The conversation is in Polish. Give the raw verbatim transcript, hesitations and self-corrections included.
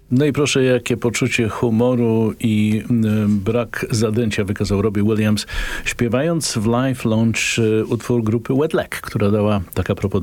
No i proszę, jakie poczucie humoru i y, brak zadęcia wykazał Robbie Williams, śpiewając w live launch y, utwór grupy Wet Leg, która dała taka propozycja.